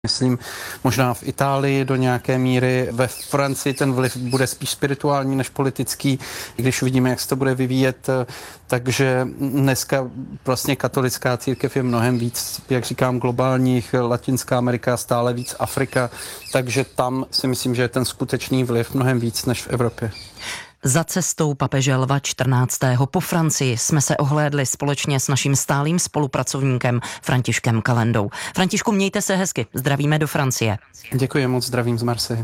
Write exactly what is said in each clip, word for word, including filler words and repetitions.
Myslím, možná v Itálii do nějaké míry, ve Francii ten vliv bude spíš spirituální než politický, když uvidíme, jak se to bude vyvíjet. Takže dneska vlastně katolická církev je mnohem víc, jak říkám, globálních, Latinská Amerika, stále víc Afrika, takže tam si myslím, že je ten skutečný vliv mnohem víc než v Evropě. Za cestou papeže Lva čtrnáctého po Francii jsme se ohlédli společně s naším stálým spolupracovníkem Františkem Kalendou. Františku, mějte se hezky, zdravíme do Francie. Děkuji moc, zdravím z Marseille.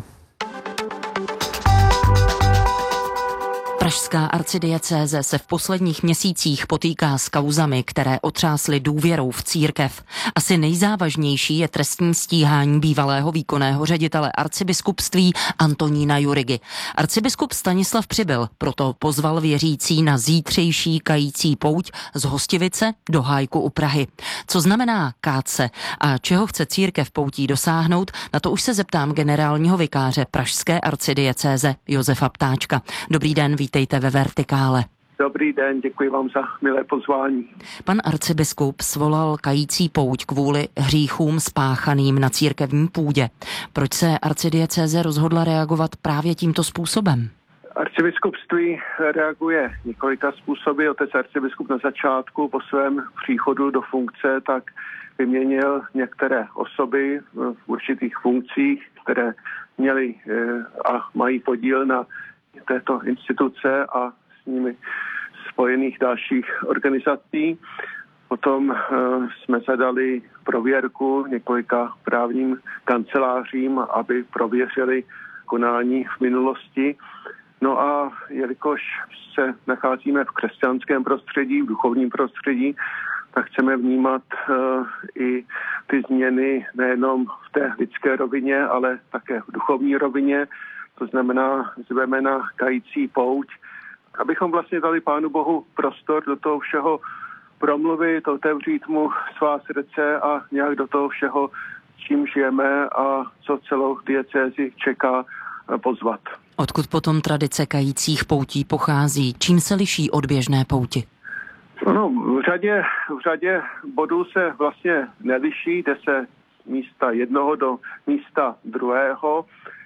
Pražská arcidiecéze se v posledních měsících potýká s kauzami, které otřásly důvěrou v církev. Asi nejzávažnější je trestní stíhání bývalého výkonného ředitele arcibiskupství Antonína Jurigy. Arcibiskup Stanislav Přibyl proto pozval věřící na zítřejší kající pouť z Hostivice do Hájku u Prahy. Co znamená kát se a čeho chce církev poutí dosáhnout, na to už se zeptám generálního vikáře pražské arcidiecéze Josefa Ptáčka. Dobrý den, vítejte ve Vertikále. Dobrý den, děkuji vám za milé pozvání. Pan arcibiskup svolal kající pouť kvůli hříchům spáchaným na církevní půdě. Proč se arcidiecéze rozhodla reagovat právě tímto způsobem? Arcibiskupství reaguje několika způsoby. Otec arcibiskup na začátku po svém příchodu do funkce tak vyměnil některé osoby v určitých funkcích, které měly a mají podíl na této instituce a s nimi spojených dalších organizací. Potom jsme zadali prověrku několika právním kancelářím, aby prověřili konání v minulosti. No a jelikož se nacházíme v křesťanském prostředí, v duchovním prostředí, tak chceme vnímat uh, i ty změny nejenom v té lidské rovině, ale také v duchovní rovině. To znamená, zveme na kající pouť, abychom vlastně dali Pánu Bohu prostor do toho všeho promluvit, otevřít mu svá srdce a nějak do toho všeho, čím žijeme a co celou diecézi čeká, pozvat. Odkud potom tradice kajících poutí pochází? Čím se liší od běžné pouti? No, v řadě, v řadě bodů se vlastně neliší, jde se z místa jednoho do místa druhého,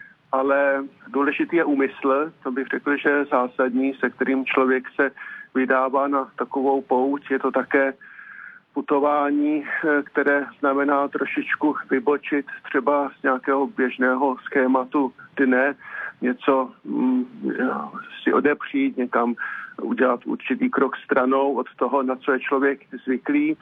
ale důležitý je úmysl, to bych řekl, že je zásadní, se kterým člověk se vydává na takovou pouť. Je to také putování, které znamená trošičku vybočit třeba z nějakého běžného schématu dne, něco mm, si odepřít, někam udělat určitý krok stranou od toho, na co je člověk zvyklý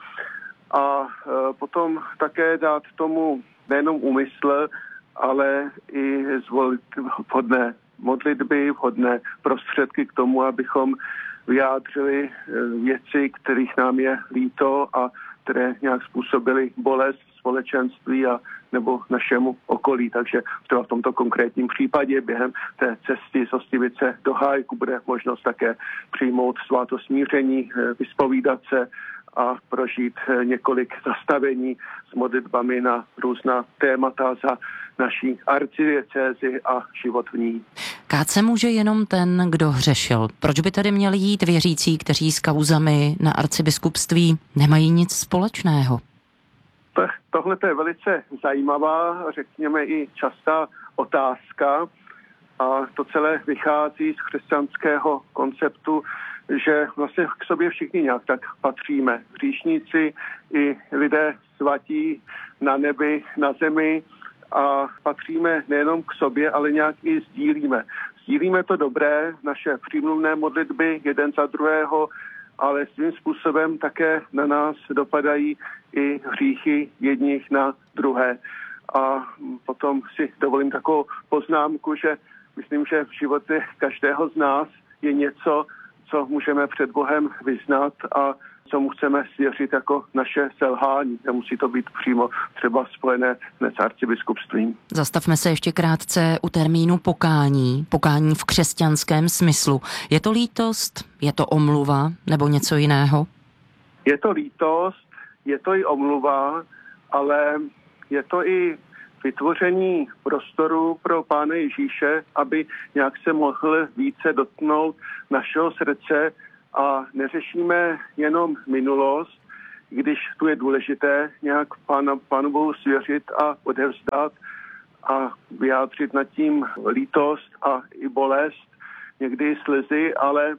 a e, potom také dát tomu nejenom úmysl, ale i zvolit vhodné modlitby, vhodné prostředky k tomu, abychom vyjádřili věci, kterých nám je líto a které nějak způsobily bolest v společenství a nebo našemu okolí. Takže třeba v tomto konkrétním případě během té cesty z Hostivice do Hájku bude možnost také přijmout svátost smíření, vyspovídat se a prožít několik zastavení s modlitbami na různá témata za naší arcidiecézi a život v ní. Kát se může jenom ten, kdo hřešil. Proč by tady měli jít věřící, kteří s kauzami na arcibiskupství nemají nic společného? Tohle je velice zajímavá, řekněme i častá otázka a to celé vychází z křesťanského konceptu, že vlastně k sobě všichni nějak tak patříme. Hříšníci i lidé svatí na nebi, na zemi a patříme nejenom k sobě, ale nějak i sdílíme. Sdílíme to dobré, naše přímluvné modlitby jeden za druhého, ale svým způsobem také na nás dopadají i hříchy jedních na druhé. A potom si dovolím takovou poznámku, že myslím, že v životě každého z nás je něco, co můžeme před Bohem vyznat a co mu chceme svěřit jako naše selhání. Nemusí to být přímo třeba spojené s arcibiskupstvím. Zastavme se ještě krátce u termínu pokání. Pokání v křesťanském smyslu. Je to lítost, je to omluva nebo něco jiného? Je to lítost, je to i omluva, ale je to i vytvoření prostoru pro Pána Ježíše, aby nějak se mohl více dotknout našeho srdce a neřešíme jenom minulost, když tu je důležité nějak pána, Pánu Bohu svěřit a odevzdat a vyjádřit nad tím lítost a i bolest, někdy i slzy, ale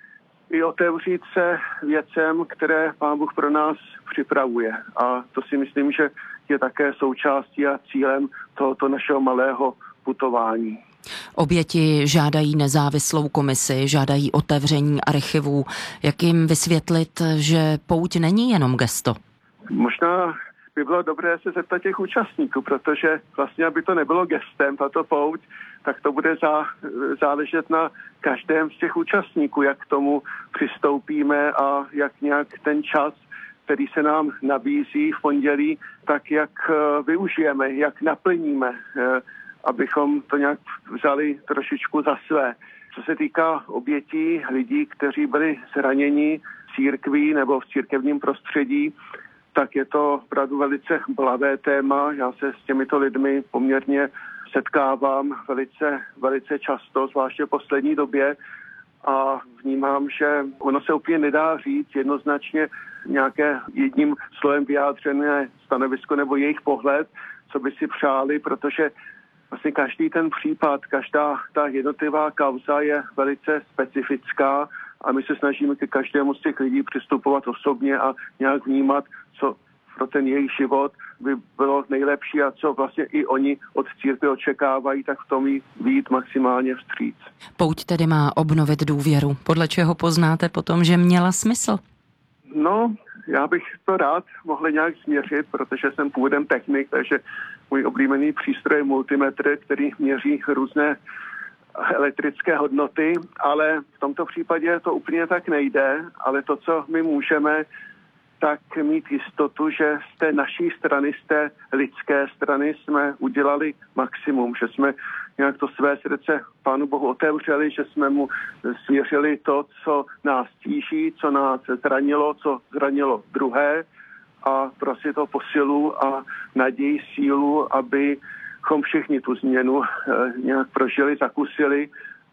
i otevřít se věcem, které Pán Bůh pro nás připravuje. A to si myslím, že je také součástí a cílem tohoto našeho malého putování. Oběti žádají nezávislou komisi, žádají otevření archivů. Jak jim vysvětlit, že pouť není jenom gesto? Možná by bylo dobré se zeptat těch účastníků, protože vlastně, aby to nebylo gestem, tato pouť, tak to bude zá, záležet na každém z těch účastníků, jak k tomu přistoupíme a jak nějak ten čas, který se nám nabízí v pondělí, tak jak využijeme, jak naplníme, abychom to nějak vzali trošičku za své. Co se týká obětí lidí, kteří byli zraněni v církví nebo v církevním prostředí, tak je to opravdu velice blavé téma. Já se s těmito lidmi poměrně setkávám velice, velice často, zvláště v poslední době, a vnímám, že ono se úplně nedá říct jednoznačně nějaké jedním slovem vyjádřené stanovisko nebo jejich pohled, co by si přáli, protože vlastně každý ten případ, každá ta jednotlivá kauza je velice specifická a my se snažíme ke každému z těch lidí přistupovat osobně a nějak vnímat, co pro ten jejich život by bylo nejlepší a co vlastně i oni od církve očekávají, tak v tom jí vyjít maximálně vstříc. Pouť tedy má obnovit důvěru. Podle čeho poznáte potom, že měla smysl? No, já bych to rád mohl nějak změřit, protože jsem původem technik, takže můj oblíbený přístroj je multimetr, který měří různé elektrické hodnoty, ale v tomto případě to úplně tak nejde, ale to, co my můžeme, tak mít jistotu, že z té naší strany, z té lidské strany jsme udělali maximum, že jsme nějak to své srdce Pánu Bohu otevřeli, že jsme mu svěřili to, co nás tíží, co nás zranilo, co zranilo druhé a prosit o posilu a naději, sílu, abychom všichni tu změnu nějak prožili, zakusili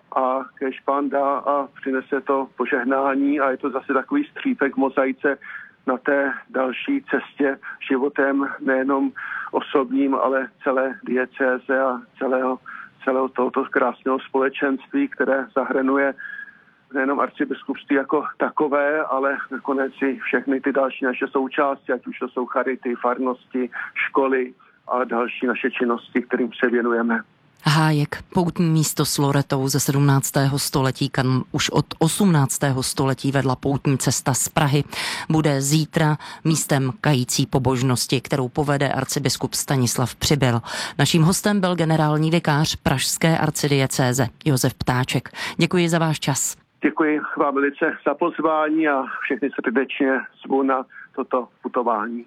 a kež Pán dá a přinese to požehnání a je to zase takový střípek v mozaice na té další cestě životem nejenom osobním, ale celé diecéze a celého, celého tohoto krásného společenství, které zahrnuje nejenom arcibiskupství jako takové, ale nakonec i všechny ty další naše součásti, ať už to jsou charity, farnosti, školy a další naše činnosti, kterým se věnujeme. Hájek, poutní místo s Loretou ze sedmnáctého století, kam už od osmnáctého století vedla poutní cesta z Prahy, bude zítra místem kající pobožnosti, kterou povede arcibiskup Stanislav Přibyl. Naším hostem byl generální vikář pražské arcidiecéze Josef Ptáček. Děkuji za váš čas. Děkuji vám velice za pozvání a všechny srdečně zvu na toto putování.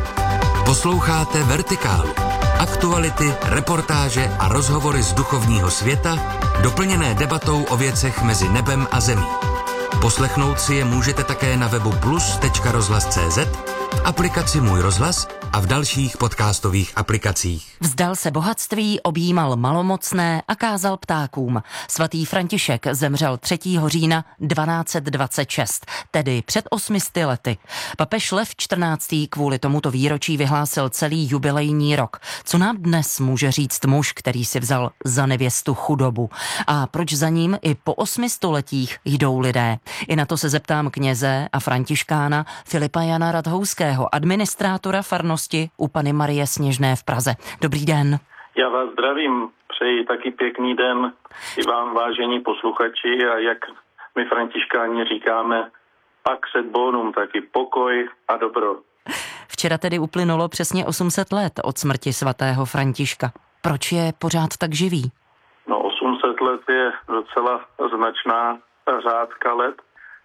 Posloucháte Vertikálu. Aktuality, reportáže a rozhovory z duchovního světa, doplněné debatou o věcech mezi nebem a zemí. Poslechnout si je můžete také na webu plus tečka rozhlas tečka cé zet, v aplikaci Můj rozhlas a v dalších podcastových aplikacích. Vzdal se bohatství, objímal malomocné a kázal ptákům. Svatý František zemřel třetího října dvanáct dvacet šest, tedy před osmisty lety. Papež Lev čtrnáctý kvůli tomuto výročí vyhlásil celý jubilejní rok. Co nám dnes může říct muž, který si vzal za nevěstu chudobu? A proč za ním i po osmi stoletích jdou lidé? I na to se zeptám kněze a františkána Filipa Jana Radhouského, administrátora farnosti u Panny Marie Sněžné v Praze. Dobrý den. Já vás zdravím, přeji taky pěkný den i vám, vážení posluchači, a jak my františkáni říkáme, pax et bonum, taky pokoj a dobro. Včera tedy uplynulo přesně osm set let od smrti svatého Františka. Proč je pořád tak živý? No osm set let je docela značná řádka let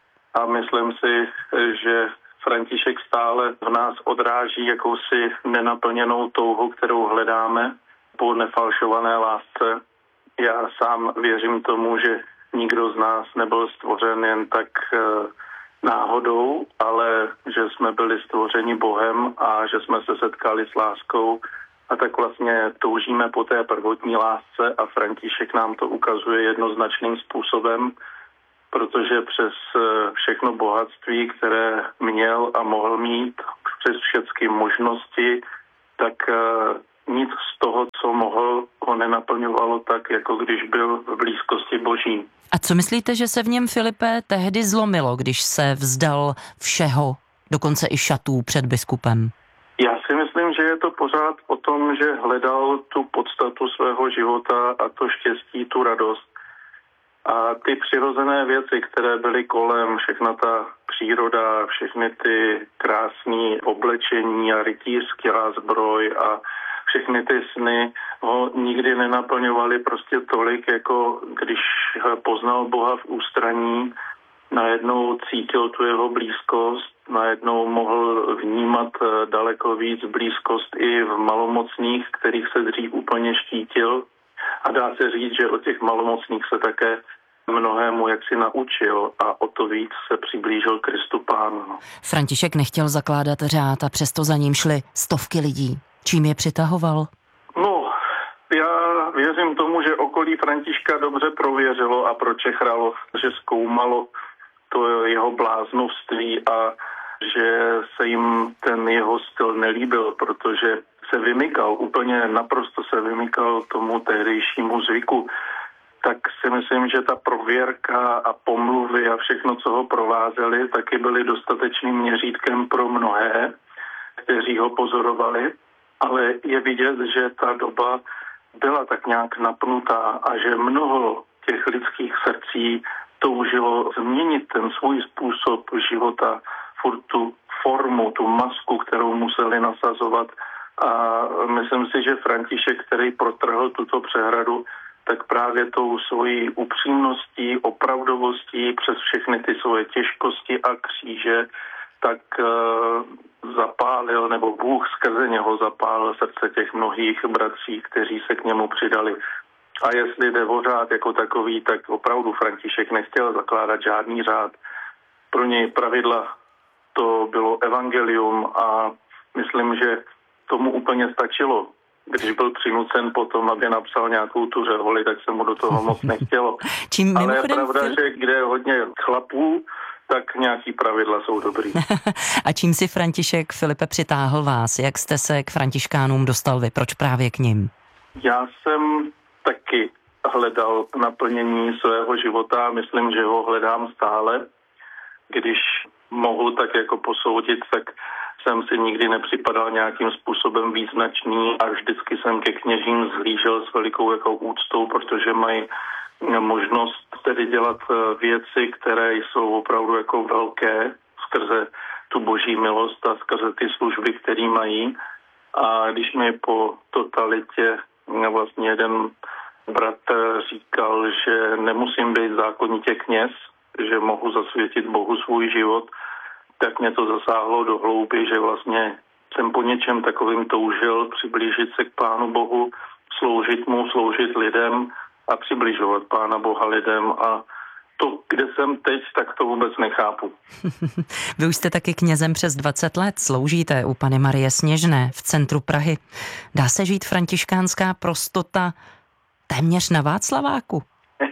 a myslím si, že František stále v nás odráží jakousi nenaplněnou touhu, kterou hledáme po nefalšované lásce. Já sám věřím tomu, že nikdo z nás nebyl stvořen jen tak náhodou, ale že jsme byli stvořeni Bohem a že jsme se setkali s láskou a tak vlastně toužíme po té prvotní lásce a František nám to ukazuje jednoznačným způsobem, protože přes všechno bohatství, které měl a mohl mít, přes všechny možnosti, tak nic z toho, co mohl, ho nenaplňovalo tak, jako když byl v blízkosti Boží. A co myslíte, že se v něm, Filipe, tehdy zlomilo, když se vzdal všeho, dokonce i šatů před biskupem? Já si myslím, že je to pořád o tom, že hledal tu podstatu svého života a to štěstí, tu radost. A ty přirozené věci, které byly kolem, všechna ta příroda, všechny ty krásné oblečení a rytířská zbroj a všechny ty sny ho nikdy nenaplňovaly prostě tolik, jako když poznal Boha v ústraní, najednou cítil tu jeho blízkost, najednou mohl vnímat daleko víc blízkost i v malomocných, kterých se dřív úplně štítil. A dá se říct, že od těch malomocných se také mnohému jaksi naučil a o to víc se přiblížil Kristu Pánu. František nechtěl zakládat řád a přesto za ním šly stovky lidí. Čím je přitahoval? No, já věřím tomu, že okolí Františka dobře prověřilo a pročechralo, že zkoumalo to jeho bláznovství a že se jim ten jeho styl nelíbil, protože se vymykal, úplně naprosto se vymykal tomu tehdejšímu zvyku. Tak si myslím, že ta prověrka a pomluvy a všechno, co ho provázely, taky byly dostatečným měřítkem pro mnohé, kteří ho pozorovali. Ale je vidět, že ta doba byla tak nějak napnutá a že mnoho těch lidských srdcí toužilo změnit ten svůj způsob života, furt tu formu, tu masku, kterou museli nasazovat. A myslím si, že František, který protrhl tuto přehradu, tak právě tou svojí upřímností, opravdovostí přes všechny ty svoje těžkosti a kříže, tak uh, zapálil, nebo Bůh skrze něho zapálil srdce těch mnohých bratří, kteří se k němu přidali. A jestli jde o řád jako takový, tak opravdu František nechtěl zakládat žádný řád. Pro něj pravidla to bylo evangelium a myslím, že tomu úplně stačilo. Když byl přinucen potom, aby napsal nějakou tu řeholi, tak se mu do toho moc nechtělo. Čím ale je pravda, že kde je hodně chlapů, tak nějaký pravidla jsou dobrý. A čím si František, Filipe, přitáhl vás? Jak jste se k františkánům dostal vy? Proč právě k nim? Já jsem taky hledal naplnění svého života a myslím, že ho hledám stále. Když mohu tak jako posoudit, tak jsem si nikdy nepřipadal nějakým způsobem význačný a vždycky jsem ke kněžím zhlížel s velikou jako úctou, protože mají možnost tedy dělat věci, které jsou opravdu jako velké skrze tu boží milost a skrze ty služby, které mají. A když mi po totalitě vlastně jeden bratr říkal, že nemusím být zákonitě kněz, že mohu zasvětit Bohu svůj život, tak mě to zasáhlo do hlouby, že vlastně jsem po něčem takovým toužil přiblížit se k Pánu Bohu, sloužit mu, sloužit lidem a přibližovat Pána Boha lidem a to, kde jsem teď, tak to vůbec nechápu. Vy už jste taky knězem přes dvacet let, sloužíte u Panny Marie Sněžné v centru Prahy. Dá se žít františkánská prostota téměř na Václaváku?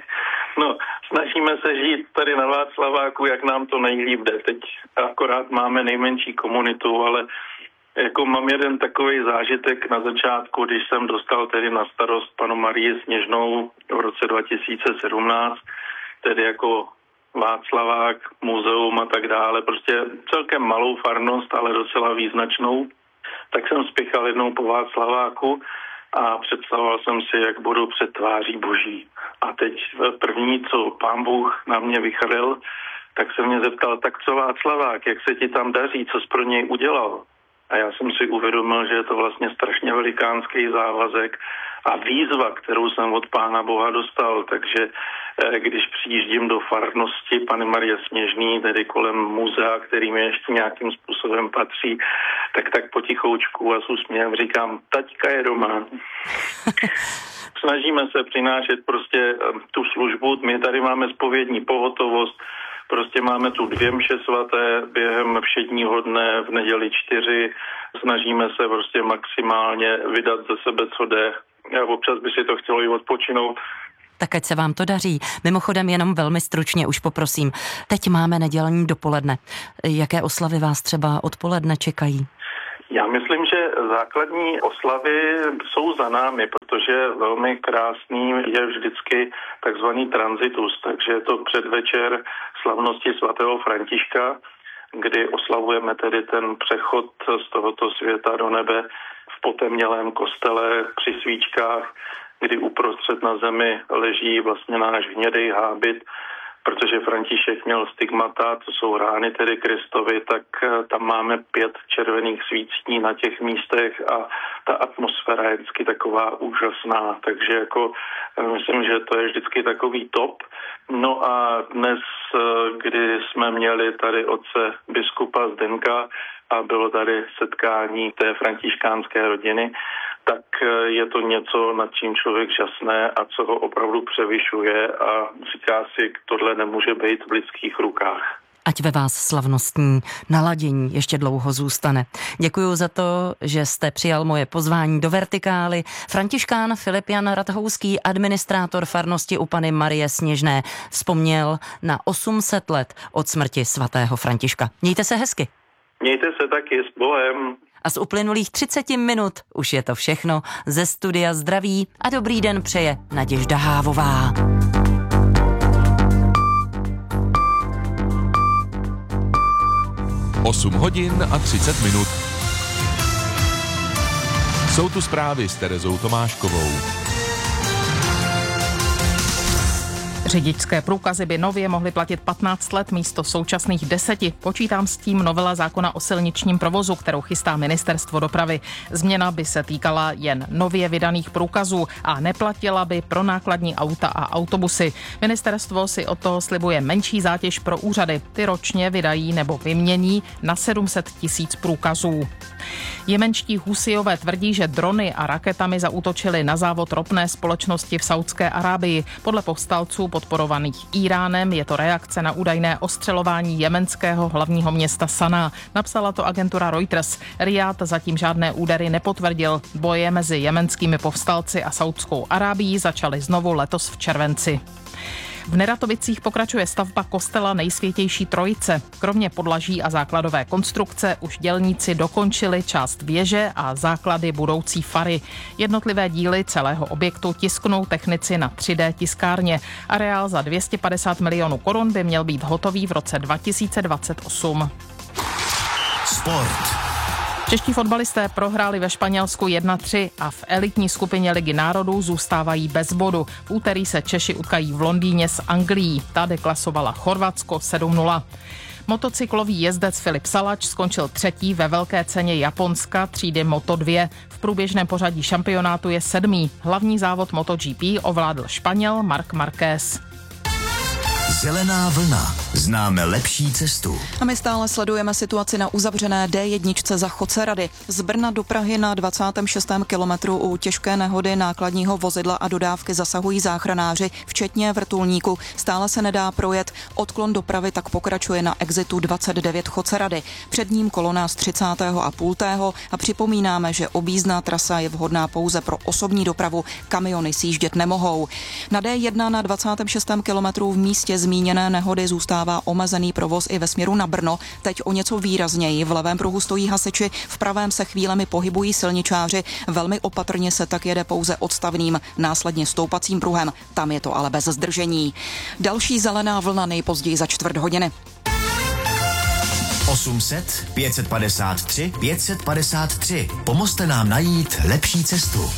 No, snažíme se žít tady na Václaváku, jak nám to nejlíp jde. Teď akorát máme nejmenší komunitu, ale jako mám jeden takový zážitek na začátku, když jsem dostal tedy na starost panu Marii Sněžnou v roce dva tisíce sedmnáct, tedy jako Václavák, muzeum a tak dále, prostě celkem malou farnost, ale docela význačnou, tak jsem spěchal jednou po Václaváku a představoval jsem si, jak budu před tváří Boží. A teď první, co Pán Bůh na mě vychrlil, tak se mě zeptal, tak co Václavák, jak se ti tam daří, co jsi pro něj udělal? A já jsem si uvědomil, že je to vlastně strašně velikánský závazek a výzva, kterou jsem od Pána Boha dostal. Takže když přijíždím do farnosti Panny Marie Sněžný, tedy kolem muzea, který mi ještě nějakým způsobem patří, tak tak potichoučku a s úsměvem říkám, taťka je doma. Snažíme se přinášet prostě tu službu, my tady máme zpovědní pohotovost, prostě máme tu dvě mše svaté během všedního dne, v neděli čtyři, snažíme se prostě maximálně vydat ze sebe, co jde. A občas by si to chtělo i odpočinout. Tak ať se vám to daří. Mimochodem jenom velmi stručně už poprosím. Teď máme nedělní dopoledne. Jaké oslavy vás třeba odpoledne čekají? Já myslím, že základní oslavy jsou za námi, protože velmi krásný je vždycky takzvaný transitus, takže je to předvečer slavnosti svatého Františka, kdy oslavujeme tedy ten přechod z tohoto světa do nebe v potemnělém kostele při svíčkách, kdy uprostřed na zemi leží vlastně náš hnědej hábit, protože František měl stigmata, to jsou rány tedy Kristovi, tak tam máme pět červených svícní na těch místech a ta atmosféra je vždycky taková úžasná, takže jako myslím, že to je vždycky takový top. No a dnes, kdy jsme měli tady otce biskupa Zdenka a bylo tady setkání té františkánské rodiny, tak je to něco, nad čím člověk žasne a co ho opravdu převyšuje a říká si, tohle nemůže být v lidských rukách. Ať ve vás slavnostní naladění ještě dlouho zůstane. Děkuji za to, že jste přijal moje pozvání do Vertikály. Františkán Filip Jan Rathouský, administrátor farnosti u Panny Marie Sněžné, vzpomněl na osm set let od smrti svatého Františka. Mějte se hezky. Mějte se taky, s Bohem. A z uplynulých třicet minut už je to všechno. Ze studia zdraví a dobrý den přeje Naděžda Hávová. osm hodin a třicet minut. Jsou tu zprávy s Terezou Tomáškovou. Řidičské průkazy by nově mohly platit patnáct let místo současných deseti. Počítám s tím novela zákona o silničním provozu, kterou chystá Ministerstvo dopravy. Změna by se týkala jen nově vydaných průkazů a neplatila by pro nákladní auta a autobusy. Ministerstvo si od toho slibuje menší zátěž pro úřady. Ty ročně vydají nebo vymění na sedm set tisíc průkazů. Jemenští Husijové tvrdí, že drony a raketami zaútočili na závod ropné společnosti v Saudské Arábii. Podle povstalců podporovaných Íránem je to reakce na údajné ostřelování jemenského hlavního města Saná. Napsala to agentura Reuters. Rijád zatím žádné údery nepotvrdil. Boje mezi jemenskými povstalci a Saudskou Arábií začaly znovu letos v červenci. V Neratovicích pokračuje stavba kostela Nejsvětější Trojice. Kromě podlaží a základové konstrukce už dělníci dokončili část věže a základy budoucí fary. Jednotlivé díly celého objektu tisknou technici na tři dé tiskárně. Areál za dvě stě padesát milionů korun by měl být hotový v roce dva tisíce dvacet osm. Sport. Čeští fotbalisté prohráli ve Španělsku jedna tři a v elitní skupině Ligy národů zůstávají bez bodu. V úterý se Češi utkají v Londýně s Anglií. Ta deklasovala Chorvatsko sedm nula. Motocyklový jezdec Filip Salač skončil třetí ve velké ceně Japonska třídy Moto dva. V průběžném pořadí šampionátu je sedmý. Hlavní závod MotoGP ovládl Španěl Marc Márquez. Zelená vlna. Známe lepší cestu. A my stále sledujeme situaci na uzavřené dé jedna za Chocerady. Z Brna do Prahy na dvacátém šestém kilometru u těžké nehody nákladního vozidla a dodávky zasahují záchranáři, včetně vrtulníku. Stále se nedá projet. Odklon dopravy tak pokračuje na exitu dvacet devět Chocerady. Před ním kolona z třicátého a půltého a připomínáme, že objízdná trasa je vhodná pouze pro osobní dopravu. Kamiony sjíždět nemohou. Na dé jedna na dvacátém šestém kilometru v místě zmíněné nehody zůstává omezený provoz i ve směru na Brno. Teď o něco výrazněji. V levém pruhu stojí hasiči, v pravém se chvílemi pohybují silničáři. Velmi opatrně se tak jede pouze odstavným, následně stoupacím pruhem. Tam je to ale bez zdržení. Další zelená vlna nejpozději za čtvrt hodiny. osm set, pět set padesát tři, pět set padesát tři. Pomozte nám najít lepší cestu.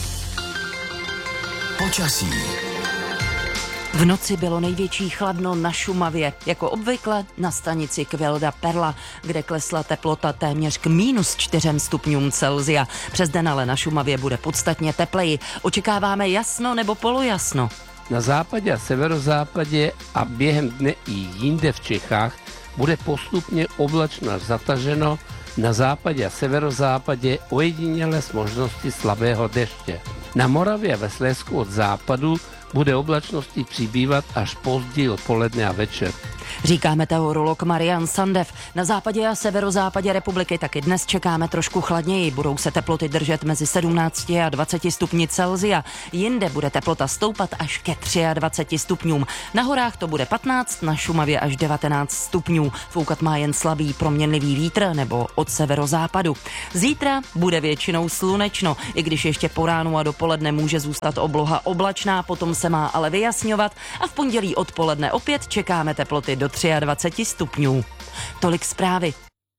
Počasí. V noci bylo největší chladno na Šumavě, jako obvykle na stanici Kvělda Perla, kde klesla teplota téměř k mínus čtyřem stupňům Celsia. Přes den ale na Šumavě bude podstatně tepleji. Očekáváme jasno nebo polojasno. Na západě a severozápadě a během dne i jinde v Čechách bude postupně oblačno až zataženo, na západě a severozápadě ojediněle s možností slabého deště. Na Moravě a ve Slezsku od západu bude oblačnosti přibývat až později odpoledne a večer. Říká meteorolog Marian Sandev. Na západě a severozápadě republiky taky dnes čekáme trošku chladněji. Budou se teploty držet mezi sedmnácti a dvaceti stupni Celsia. Jinde bude teplota stoupat až ke dvaceti třem stupňům. Na horách to bude patnáct, na Šumavě až devatenáct stupňů. Foukat má jen slabý proměnlivý vítr nebo od severozápadu. Zítra bude většinou slunečno, i když ještě po ránu a dopoledne může zůstat obloha oblačná, potom se má ale vyjasňovat a v pondělí odpoledne opět čekáme teploty do dvaceti třech stupňů. Tolik zprávy.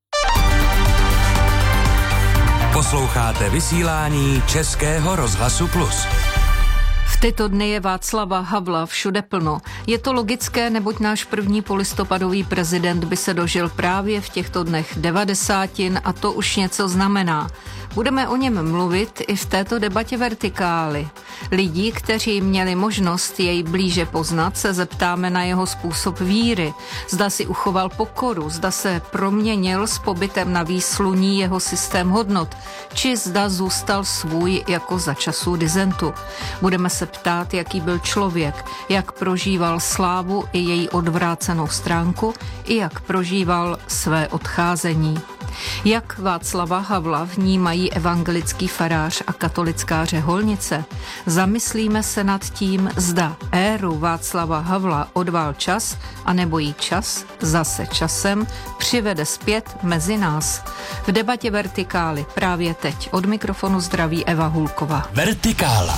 Posloucháte vysílání Českého rozhlasu Plus. V tyto dny je Václava Havla všude plno. Je to logické, neboť náš první polistopadový prezident by se dožil právě v těchto dnech devadesátin a to už něco znamená. Budeme o něm mluvit i v této debatě Vertikály. Lidí, kteří měli možnost jej blíže poznat, se zeptáme na jeho způsob víry. Zda si uchoval pokoru, zda se proměnil s pobytem na výsluní jeho systém hodnot, či zda zůstal svůj jako za časů disentu. Budeme se ptát, jaký byl člověk, jak prožíval slávu i její odvrácenou stránku, i jak prožíval své odcházení. Jak Václava Havla vnímají evangelický farář a katolická řeholnice? Zamyslíme se nad tím, zda éru Václava Havla odvál čas, anebo jí čas zase časem přivede zpět mezi nás. V debatě Vertikály právě teď od mikrofonu zdraví Eva Hulková. Vertikála.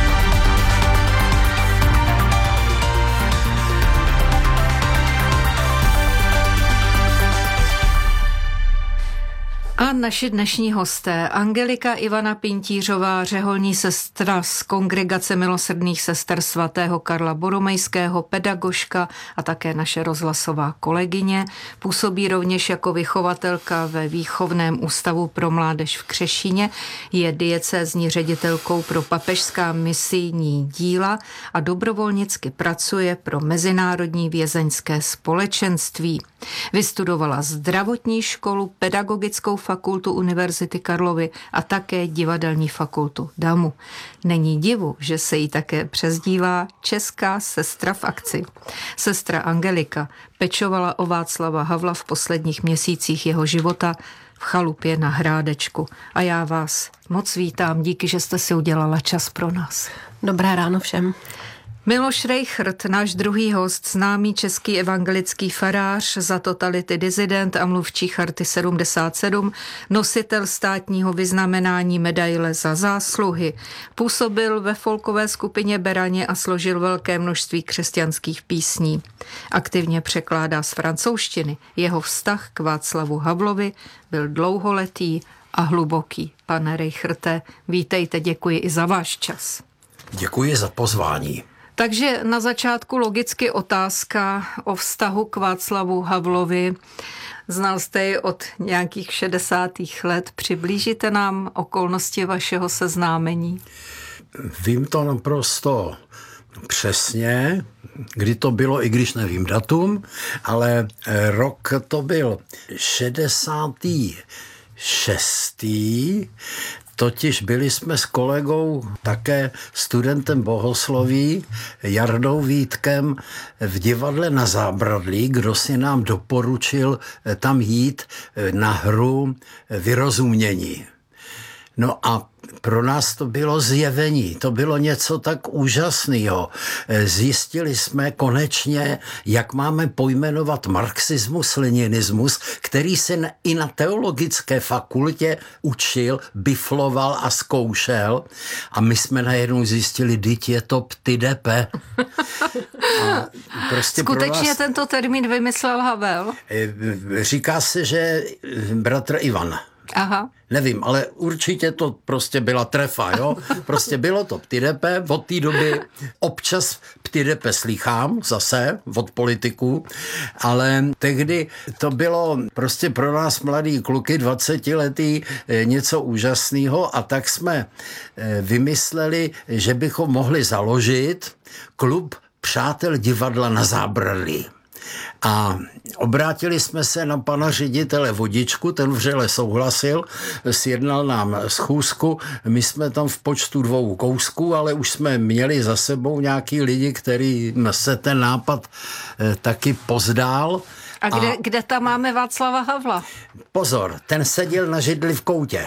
A naši dnešní hosté, Angelika Ivana Pintířová, řeholní sestra z Kongregace milosrdných sester svatého Karla Boromejského, pedagožka a také naše rozhlasová kolegyně. Působí rovněž jako vychovatelka ve Výchovném ústavu pro mládež v Křešíně, je diecézní ředitelkou pro papežská misijní díla a dobrovolnicky pracuje pro Mezinárodní vězeňské společenství. Vystudovala zdravotní školu, pedagogickou fakultu Univerzity Karlovy a také divadelní fakultu DAMu. Není divu, že se jí také přezdívá Česká sestra v akci. Sestra Angelika pečovala o Václava Havla v posledních měsících jeho života v chalupě na Hrádečku. A já vás moc vítám, díky, že jste si udělala čas pro nás. Dobré ráno všem. Miloš Rejchrt, náš druhý host, známý český evangelický farář, za totality disident a mluvčí Charty sedmdesát sedm, nositel státního vyznamenání medaile za zásluhy. Působil ve folkové skupině Beraně a složil velké množství křesťanských písní. Aktivně překládá z francouzštiny. Jeho vztah k Václavu Havlovi byl dlouholetý a hluboký. Pane Rejchrte, vítejte, děkuji i za váš čas. Děkuji za pozvání. Takže na začátku logicky otázka o vztahu k Václavu Havlovi. Znal jste ji od nějakých šedesátých let. Přiblížíte nám okolnosti vašeho seznámení? Vím to naprosto přesně, kdy to bylo, i když nevím datum, ale rok to byl šedesátý šestý Totiž byli jsme s kolegou, také studentem bohosloví, Jardou Vítkem, v divadle na Zábradlí, kdo si nám doporučil tam jít na hru Vyrozumění. No a pro nás to bylo zjevení, to bylo něco tak úžasného. Zjistili jsme konečně, jak máme pojmenovat marxismus, leninismus, který se i na teologické fakultě učil, bifloval a zkoušel. A my jsme najednou zjistili, dyť je to ptydepe. Prostě skutečně nás, tento termín vymyslel Havel? Říká se, že bratr Ivan. Aha. Nevím, ale určitě to prostě byla trefa, jo? Prostě bylo to ptydepe, od té doby občas ptydepe slýchám zase od politiků, ale tehdy to bylo prostě pro nás mladý kluky, dvacetiletý, něco úžasného a tak jsme vymysleli, že bychom mohli založit klub Přátel divadla na Zábradlí. A obrátili jsme se na pana ředitele Vodičku, ten vřele souhlasil, sjednal nám schůzku, my jsme tam v počtu dvou kousků, ale už jsme měli za sebou nějaký lidi, který se ten nápad taky pozdál. A kde, a kde tam máme Václava Havla? Pozor, ten seděl na židli v koutě.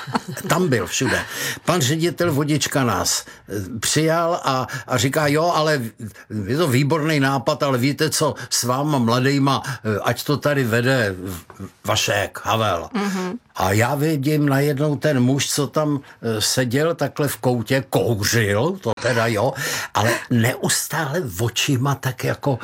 Tam byl všude. Pan ředitel Vodička nás přijal a, a říká, jo, ale je to výborný nápad, ale víte co, s váma mladejma, ať to tady vede Vašek, Havel. Mm-hmm. A já vidím najednou ten muž, co tam seděl takhle v koutě, kouřil, to teda jo, ale neustále očima tak jako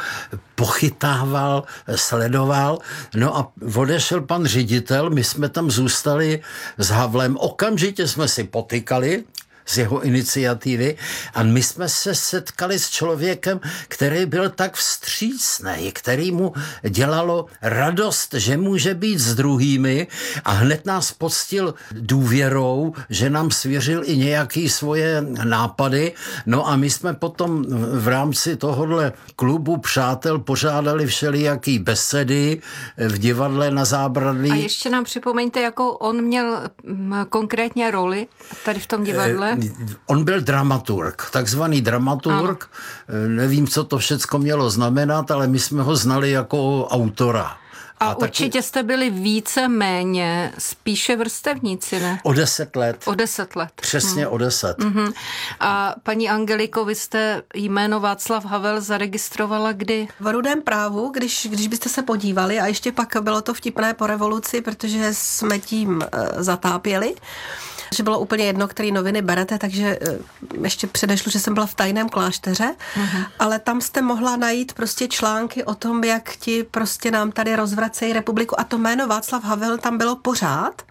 pochytával, sledoval. No a odešel pan ředitel, my jsme tam zůstali s Havlem, okamžitě jsme si potykali z jeho iniciativy a my jsme se setkali s člověkem, který byl tak vstřícný, který mu dělalo radost, že může být s druhými a hned nás poctil důvěrou, že nám svěřil i nějaké svoje nápady. No a my jsme potom v rámci tohohle klubu přátel pořádali všelijaký besedy v divadle na Zábradlí. A ještě nám připomeňte, jakou on měl konkrétně roli tady v tom divadle. On byl dramaturg, takzvaný dramaturg. Ano. Nevím, co to všecko mělo znamenat, ale my jsme ho znali jako autora. A, a určitě taky jste byli více méně spíše vrstevníci, ne? O deset let. O deset let. Přesně hmm. o deset. Mm-hmm. A paní Angeliko, vy jste jméno Václav Havel zaregistrovala kdy? V Rudém právu, když, když byste se podívali, a ještě pak bylo to vtipné po revoluci, protože jsme tím uh, zatápěli, že bylo úplně jedno, který noviny berete, takže ještě předešlu, že jsem byla v tajném klášteře, uh-huh. ale tam jste mohla najít prostě články o tom, jak ti prostě nám tady rozvracejí republiku a to jméno Václav Havel tam bylo pořád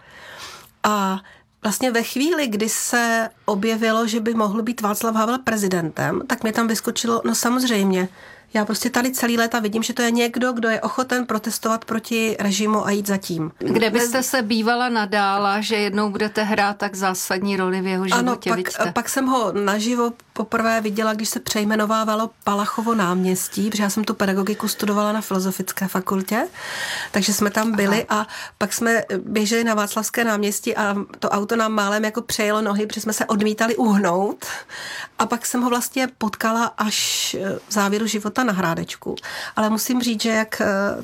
a vlastně ve chvíli, kdy se objevilo, že by mohl být Václav Havel prezidentem, tak mi tam vyskočilo, no samozřejmě, já prostě tady celý léta vidím, že to je někdo, kdo je ochoten protestovat proti režimu a jít za tím. Kde byste se bývala nadála, že jednou budete hrát tak zásadní roli v jeho životě? Ano, pak, pak jsem ho naživo poprvé viděla, když se přejmenovávalo Palachovo náměstí, protože já jsem tu pedagogiku studovala na Filozofické fakultě, takže jsme tam byli Aha. a pak jsme běželi na Václavské náměstí a to auto nám málem jako přejelo nohy, protože jsme se odmítali uhnout a pak jsem ho vlastně potkala až v závěru života na Hrádečku. Ale musím říct, že jak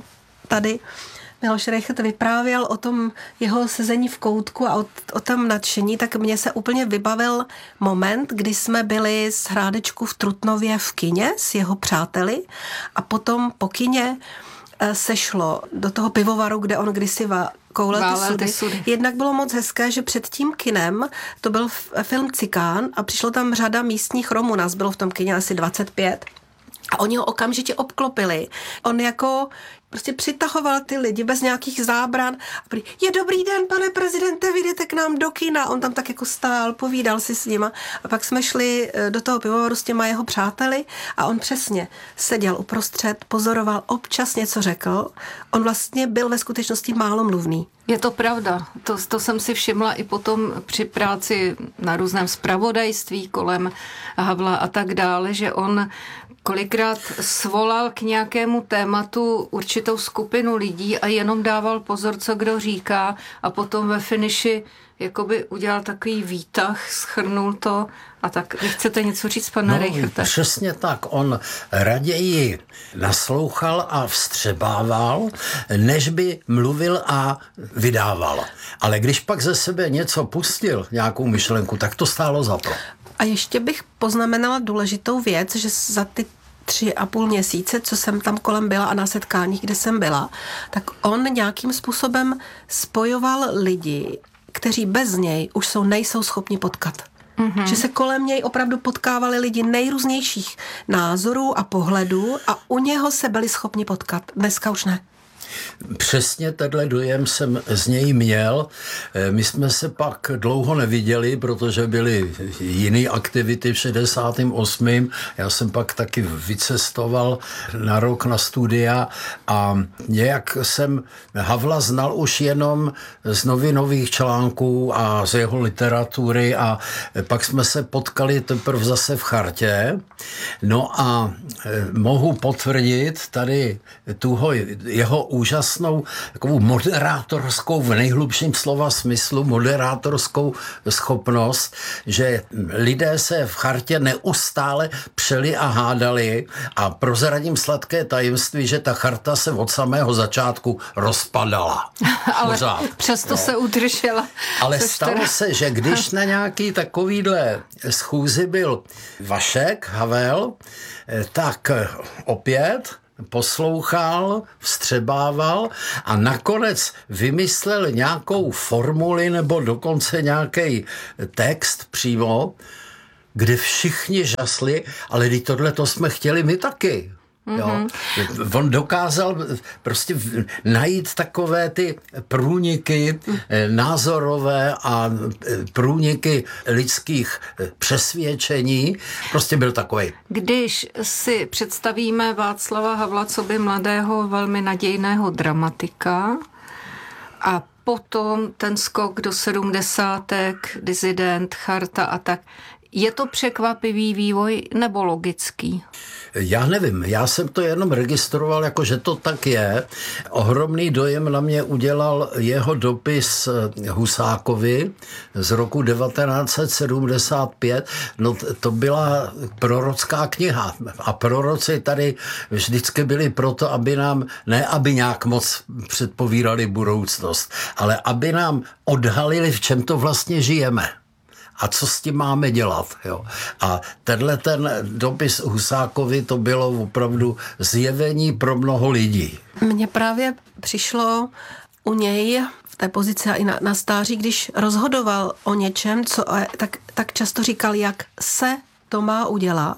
tady Miloš Reichert vyprávěl o tom jeho sezení v koutku a o, o tom nadšení, tak mně se úplně vybavil moment, kdy jsme byli z Hrádečku v Trutnově v kině s jeho přáteli a potom po kině se šlo do toho pivovaru, kde on kdysi va, koulel ty sudy. sudy. Jednak bylo moc hezké, že před tím kinem to byl film Cikán a přišlo tam řada místních Romů, nás bylo v tom kině asi dvacet pět. A oni ho okamžitě obklopili. On jako prostě přitahoval ty lidi bez nějakých zábran. A prý, je dobrý den, pane prezidente, vyjdete k nám do kina. On tam tak jako stál, povídal si s nima. A pak jsme šli do toho pivovaru s těma jeho přáteli a on přesně seděl uprostřed, pozoroval, občas něco řekl. On vlastně byl ve skutečnosti málo mluvný. Je to pravda. To, to jsem si všimla i potom při práci na různém zpravodajství kolem Havla a tak dále, že on kolikrát svolal k nějakému tématu určitou skupinu lidí a jenom dával pozor, co kdo říká a potom ve finiši jakoby udělal takový výtah, shrnul to a tak. Vy chcete něco říct, pane no, Reicherte? Přesně tak. On raději naslouchal a vstřebával, než by mluvil a vydával. Ale když pak ze sebe něco pustil, nějakou myšlenku, tak to stálo za to. A ještě bych poznamenala důležitou věc, že za ty tři a půl měsíce, co jsem tam kolem byla a na setkáních, kde jsem byla, tak on nějakým způsobem spojoval lidi, kteří bez něj už jsou, nejsou schopni potkat. Mm-hmm. Že se kolem něj opravdu potkávali lidi nejrůznějších názorů a pohledů a u něho se byli schopni potkat. Dneska už ne. Přesně tenhle dojem jsem z něj měl. My jsme se pak dlouho neviděli, protože byly jiné aktivity v šedesátém osmém Já jsem pak taky vycestoval na rok na studia a nějak jsem Havla znal už jenom z novinových článků a z jeho literatury a pak jsme se potkali teprve zase v Chartě. No a mohu potvrdit tady tuho jeho úžasnou takovou moderátorskou, v nejhlubším slova smyslu, moderátorskou schopnost, že lidé se v Chartě neustále přeli a hádali a prozradím sladké tajemství, že ta Charta se od samého začátku rozpadala. Ale Pořád, přesto jo. se udržela. Ale stalo teda... se, že když na nějaký takovýhle schůzi byl Vašek Havel, tak opět poslouchal, vstřebával a nakonec vymyslel nějakou formuli nebo dokonce nějaký text přímo, kde všichni žasli, ale když tohleto jsme chtěli my taky. Jo? On dokázal prostě najít takové ty průniky názorové a průniky lidských přesvědčení. Prostě byl takovej. Když si představíme Václava Havla coby mladého, velmi nadějného dramatika a potom ten skok do sedmdesátek, disident, Charta a tak, je to překvapivý vývoj nebo logický? Já nevím, já jsem to jenom registroval, jako že to tak je. Ohromný dojem na mě udělal jeho dopis Husákovi z roku devatenáct set sedmdesát pět. No to byla prorocká kniha a proroci tady vždycky byli proto, aby nám, ne aby nějak moc předpovídali budoucnost, ale aby nám odhalili, v čem to vlastně žijeme. A co s tím máme dělat? Jo? A tenhle ten dopis Husákovi, to bylo opravdu zjevení pro mnoho lidí. Mně právě přišlo u něj v té pozici a i na, na stáří, když rozhodoval o něčem, co, tak, tak často říkal, jak se to má udělat.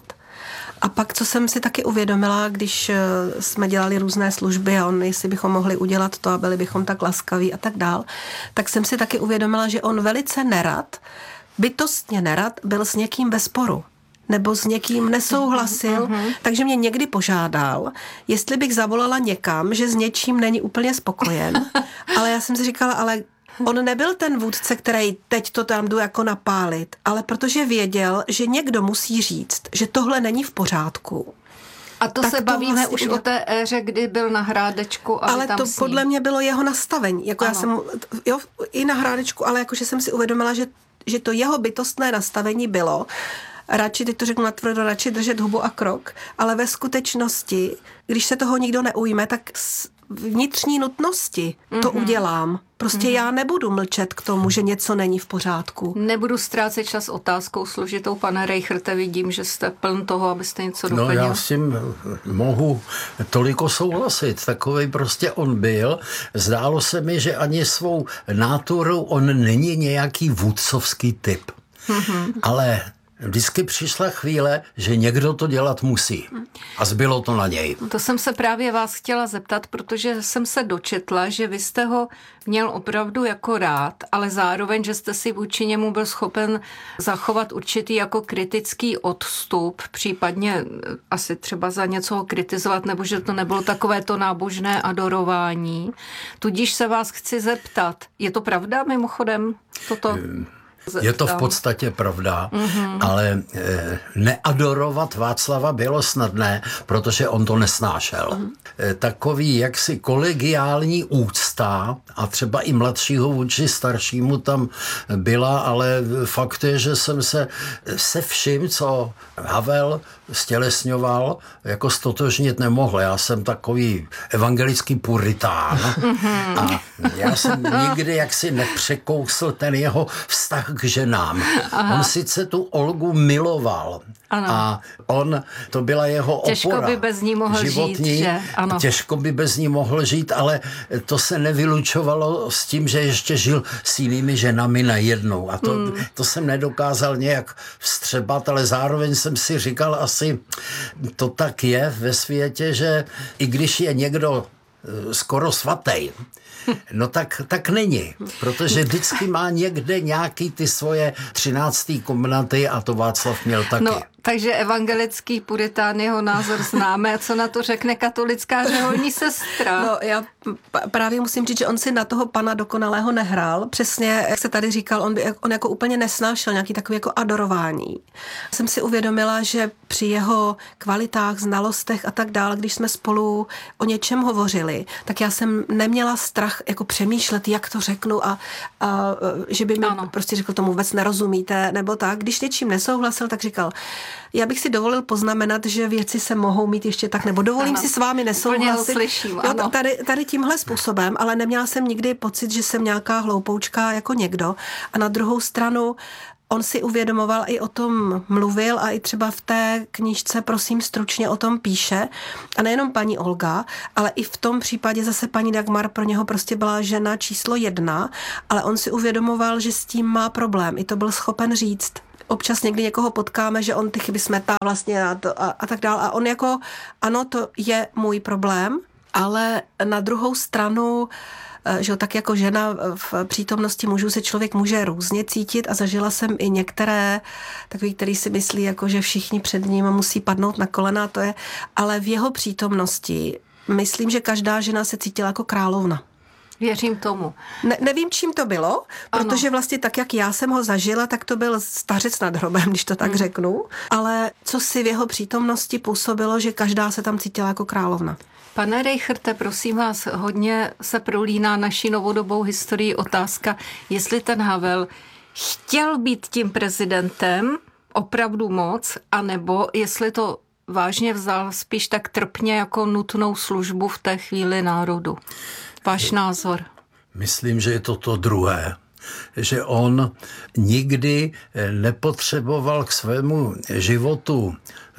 A pak, co jsem si taky uvědomila, když jsme dělali různé služby a on, jestli bychom mohli udělat to a byli bychom tak laskaví a tak dál, tak jsem si taky uvědomila, že on velice nerad bytostně nerad byl s někým ve sporu nebo s někým nesouhlasil, uh-huh. takže mě někdy požádal, jestli bych zavolala někam, že s něčím není úplně spokojen, ale já jsem si říkala, ale on nebyl ten vůdce, který teď to tam jdu jako napálit, ale protože věděl, že někdo musí říct, že tohle není v pořádku. A to tak se bavíme vlastně už o té éře, kdy byl na Hrádečku a ale tam to podle mě bylo jeho nastavení. Jako já jsem, jo, i na Hrádečku, ale jakože jsem si uvědomila, že že to jeho bytostné nastavení bylo radši, teď to řeknu natvrdo, radši držet hubu a krok, ale ve skutečnosti, když se toho nikdo neujme, tak z vnitřní nutnosti mm-hmm. to udělám. Prostě mm-hmm. já nebudu mlčet k tomu, že něco není v pořádku. Nebudu ztrácet čas otázkou složitou. Pane Reicherte, vidím, že jste pln toho, abyste něco doplnil. No já s tím mohu toliko souhlasit. Takovej prostě on byl. Zdálo se mi, že ani svou náturou on není nějaký vůdcovský typ. Mm-hmm. Ale vždycky přišla chvíle, že někdo to dělat musí. A zbylo to na něj. To jsem se právě vás chtěla zeptat, protože jsem se dočetla, že vy jste ho měl opravdu jako rád, ale zároveň, že jste si vůči němu byl schopen zachovat určitý jako kritický odstup, případně asi třeba za něco ho kritizovat, nebo že to nebylo takové to nábožné adorování. Tudíž se vás chci zeptat, je to pravda mimochodem toto? Um. Je to v podstatě pravda, mm-hmm. ale e, neadorovat Václava bylo snadné, protože on to nesnášel. Mm-hmm. E, takový jaksi kolegiální úcta a třeba i mladšího vůči staršímu tam byla, ale fakt je, že jsem se se vším, co Havel stělesňoval, jako stotožnit nemohl. Já jsem takový evangelický puritán mm-hmm. a já jsem nikdy jaksi nepřekousl ten jeho vztah k ženám. Aha. On sice tu Olgu miloval, ano. A on, to byla jeho opora. Těžko by bez ní mohl životní, žít, že? Ano. Těžko by bez ní mohl žít, ale to se nevylučovalo s tím, že ještě žil s jinými ženami najednou. A to, mm. to jsem nedokázal nějak vstřebat, ale zároveň jsem si říkal, asi to tak je ve světě, že i když je někdo skoro svatý. No tak, tak není, protože vždycky má někde nějaký ty svoje třináctý komnaty a to Václav měl taky. No, takže evangelický puritán, jeho názor známe. A co na to řekne katolická řeholní sestra? No, já právě musím říct, že on si na toho pana dokonalého nehrál. Přesně, jak se tady říkal, on, by, on jako úplně nesnášel nějaký takový jako adorování. Jsem si uvědomila, že při jeho kvalitách, znalostech a tak dále, když jsme spolu o něčem hovořili, tak já jsem neměla strach jako přemýšlet, jak to řeknu a, a že by mi ano. prostě řekl, tomu vůbec nerozumíte, nebo tak. Když něčím nesouhlasil, tak říkal, já bych si dovolil poznamenat, že věci se mohou mít ještě tak, nebo dovolím ano. si s vámi nesouhlasit. Slyším, jo, tady, tady tímhle způsobem, ale neměla jsem nikdy pocit, že jsem nějaká hloupoučka jako někdo. A na druhou stranu on si uvědomoval, i o tom mluvil a i třeba v té knížce, prosím, stručně o tom píše. A nejenom paní Olga, ale i v tom případě zase paní Dagmar pro něho prostě byla žena číslo jedna, ale on si uvědomoval, že s tím má problém. I to byl schopen říct. Občas někdy někoho potkáme, že on ty chyby smetá vlastně a, to, a, a tak dále. A on jako, ano, to je můj problém, ale na druhou stranu, že tak jako žena v přítomnosti mužů se člověk může různě cítit a zažila jsem i některé takový, který si myslí, jako, že všichni před ním musí padnout na kolena, to je, ale v jeho přítomnosti myslím, že každá žena se cítila jako královna. Věřím tomu. Ne, nevím, čím to bylo, protože vlastně tak, jak já jsem ho zažila, tak to byl stařec nad hrobem, když to tak hmm. řeknu, ale co si v jeho přítomnosti působilo, že každá se tam cítila jako královna. Pane Reicherte, prosím vás, hodně se prolíná naší novodobou historii otázka, jestli ten Havel chtěl být tím prezidentem opravdu moc, anebo jestli to vážně vzal spíš tak trpně jako nutnou službu v té chvíli národu. Váš názor? Myslím, že je to to druhé. Že on nikdy nepotřeboval k svému životu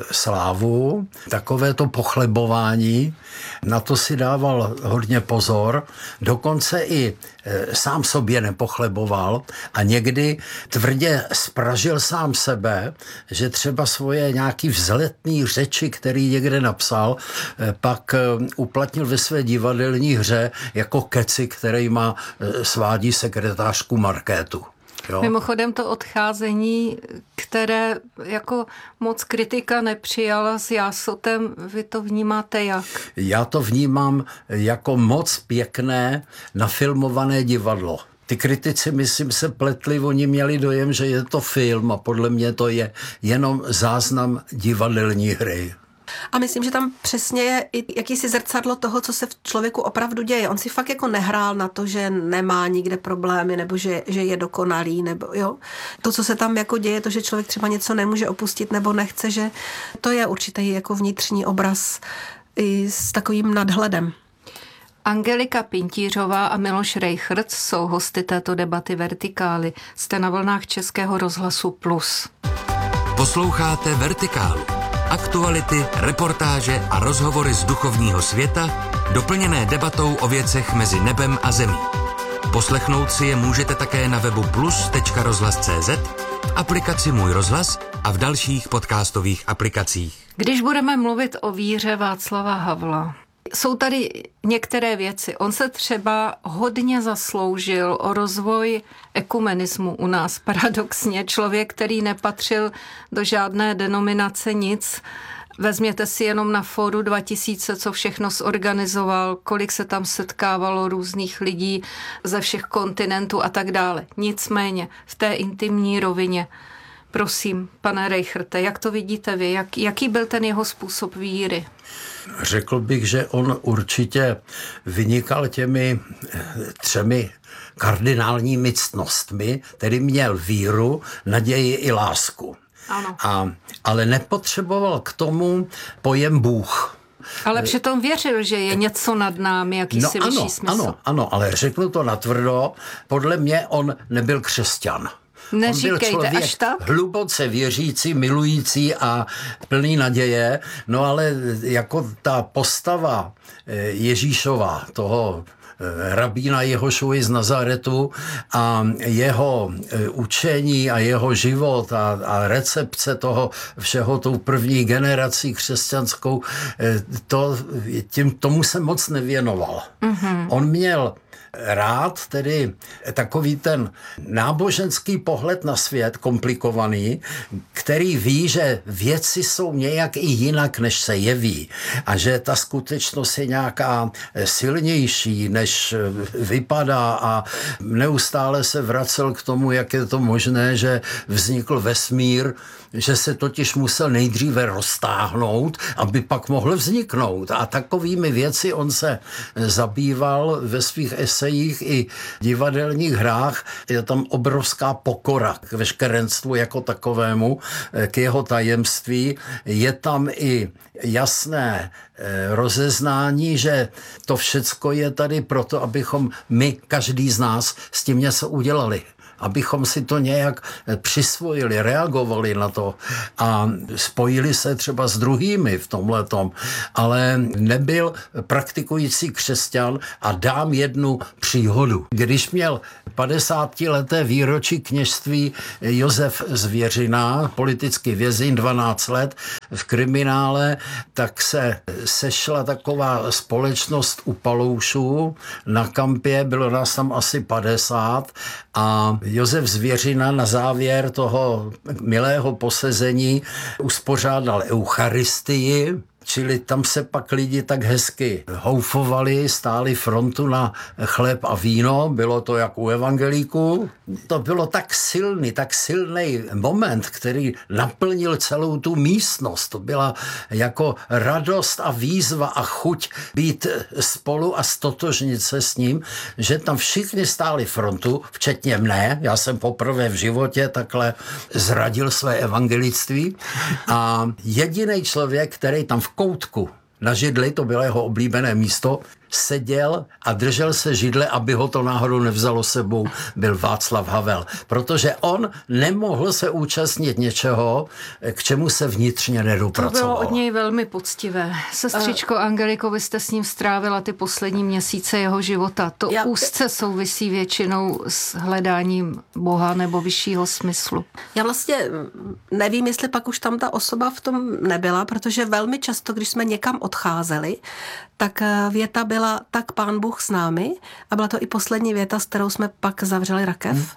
slávu, takové to pochlebování, na to si dával hodně pozor, dokonce i sám sobě nepochleboval a někdy tvrdě spražil sám sebe, že třeba svoje nějaký vzletný řeči, který někde napsal, pak uplatnil ve své divadelní hře jako keci, který má svádí sekretářku Markétu. Jo. Mimochodem to odcházení, které jako moc kritika nepřijala s jásotem, vy to vnímáte jak? Já to vnímám jako moc pěkné nafilmované divadlo. Ty kritici, myslím, se pletli, oni měli dojem, že je to film a podle mě to je jenom záznam divadelní hry. A myslím, že tam přesně je i jakýsi zrcadlo toho, co se v člověku opravdu děje. On si fakt jako nehrál na to, že nemá nikde problémy, nebo že, že je dokonalý, nebo jo. To, co se tam jako děje, to, že člověk třeba něco nemůže opustit nebo nechce, že to je určitý jako vnitřní obraz i s takovým nadhledem. Angelika Pintířová a Miloš Reichert jsou hosty této debaty Vertikály. Jste na vlnách Českého rozhlasu Plus. Posloucháte Vertikálu. Aktuality, reportáže a rozhovory z duchovního světa, doplněné debatou o věcech mezi nebem a zemí. Poslechnout si je můžete také na webu plus tečka rozhlas tečka cé zet, v aplikaci Můj rozhlas a v dalších podcastových aplikacích. Když budeme mluvit o víře Václava Havla, jsou tady některé věci. On se třeba hodně zasloužil o rozvoj ekumenismu u nás. Paradoxně člověk, který nepatřil do žádné denominace nic. Vezměte si jenom na Fóru dva tisíce, co všechno zorganizoval, kolik se tam setkávalo různých lidí ze všech kontinentů a tak dále. Nicméně v té intimní rovině. Prosím, pane Reicherte, jak to vidíte vy? Jak, jaký byl ten jeho způsob víry? Řekl bych, že on určitě vynikal těmi třemi kardinálními ctnostmi, tedy měl víru, naději i lásku. Ano. A, ale nepotřeboval k tomu pojem Bůh. Ale přitom věřil, že je něco nad námi, jakýsi no, vyšší ano, smysl. Ano, ano, ale řeknu to natvrdo, podle mě on nebyl křesťan. Neříkejte, až tak? Hluboce věřící, milující a plný naděje, no ale jako ta postava Ježíšova, toho rabína Jehošuji z Nazaretu a jeho učení a jeho život a, a recepce toho všeho tou první generací křesťanskou, to, tím, tomu se moc nevěnoval. Mm-hmm. On měl rád tedy takový ten náboženský pohled na svět, komplikovaný, který ví, že věci jsou nějak i jinak, než se jeví a že ta skutečnost je nějaká silnější, než vypadá a neustále se vracel k tomu, jak je to možné, že vznikl vesmír, že se totiž musel nejdříve roztáhnout, aby pak mohl vzniknout. A takovými věci on se zabýval ve svých esejích i divadelních hrách. Je tam obrovská pokora k veškerenstvu jako takovému, k jeho tajemství. Je tam i jasné rozeznání, že to všecko je tady proto, abychom my, každý z nás, s tím něco udělali. Abychom si to nějak přisvojili, reagovali na to a spojili se třeba s druhými v tomhletom. Ale nebyl praktikující křesťan a dám jednu příhodu. Když měl padesátileté výročí kněžství Josef Zvěřina, politický vězeň, dvanáct let v kriminále, tak se sešla taková společnost u Paloušů na kampě, bylo nás tam asi padesát a Josef Zvěřina na závěr toho milého posezení uspořádal eucharistii, čili tam se pak lidi tak hezky houfovali, stáli frontu na chléb a víno, bylo to jak u evangelíků. To bylo tak silný, tak silný moment, který naplnil celou tu místnost. To byla jako radost a výzva a chuť být spolu a stotožnit se s ním, že tam všichni stáli frontu, včetně mne, já jsem poprvé v životě takhle zradil své evangelictví a jediný člověk, který tam v koutku na židli, to bylo jeho oblíbené místo, seděl a držel se židle, aby ho to náhodou nevzalo sebou, byl Václav Havel. Protože on nemohl se účastnit něčeho, k čemu se vnitřně nedopracoval. To bylo od něj velmi poctivé. Sestřičko uh, Angeliko, vy jste s ním strávila ty poslední měsíce jeho života. To já, úzce souvisí většinou s hledáním Boha nebo vyššího smyslu. Já vlastně nevím, jestli pak už tam ta osoba v tom nebyla, protože velmi často, když jsme někam odcházeli, tak věta byla tak Pán Bůh s námi a byla to i poslední věta, s kterou jsme pak zavřeli rakev. Hmm.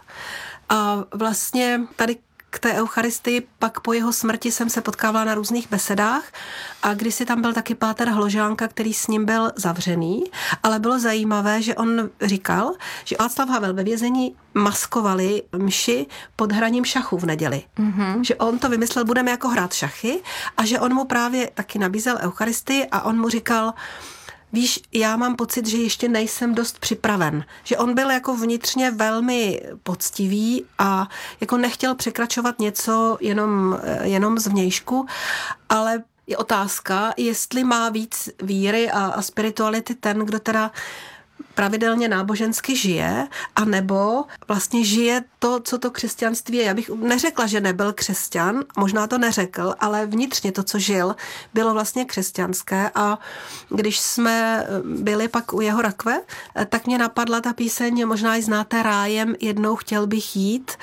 A vlastně tady k té eucharistii pak po jeho smrti jsem se potkávala na různých besedách a kdysi tam byl taky páter Hložánka, který s ním byl zavřený, ale bylo zajímavé, že on říkal, že Václav Havel ve vězení maskovali mši pod hraním šachu v neděli. Mm-hmm. Že on to vymyslel, budeme jako hrát šachy a že on mu právě taky nabízel eucharistii a on mu říkal, víš, já mám pocit, že ještě nejsem dost připraven. Že on byl jako vnitřně velmi poctivý a jako nechtěl překračovat něco jenom, jenom zvnějšku, ale je otázka, jestli má víc víry a, a spirituality ten, kdo teda pravidelně nábožensky žije, anebo vlastně žije to, co to křesťanství je. Já bych neřekla, že nebyl křesťan, možná to neřekl, ale vnitřně to, co žil, bylo vlastně křesťanské a když jsme byli pak u jeho rakve, tak mě napadla ta píseň, možná ji znáte, Rájem jednou chtěl bych jít